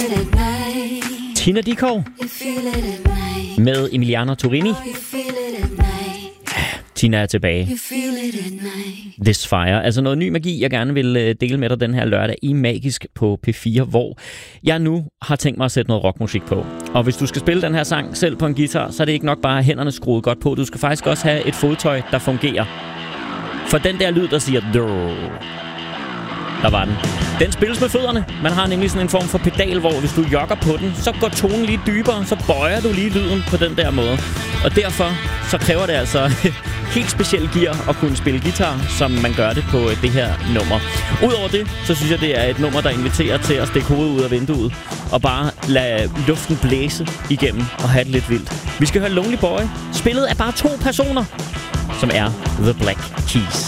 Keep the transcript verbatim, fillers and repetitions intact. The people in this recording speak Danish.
Tina Dickow med Emiliano Torrini. Tina er tilbage. This Fire. Altså noget ny magi, jeg gerne vil dele med dig den her lørdag i Magisk på P fire, hvor jeg nu har tænkt mig at sætte noget rockmusik på. Og hvis du skal spille den her sang selv på en guitar, så er det ikke nok bare hænderne skruet godt på. Du skal faktisk også have et fodtøj, der fungerer. For den der lyd, der siger... Der var den. Den spilles med fødderne. Man har nemlig sådan en form for pedal, hvor hvis du jogger på den, så går tonen lige dybere, så bøjer du lige lyden på den der måde. Og derfor så kræver det altså helt specielt gear at kunne spille guitar, som man gør det på det her nummer. Udover det, så synes jeg, det er et nummer, der inviterer til at stikke hovedet ud af vinduet og bare lade luften blæse igennem og have det lidt vildt. Vi skal høre Lonely Boy, spillet af bare to personer, som er The Black Keys.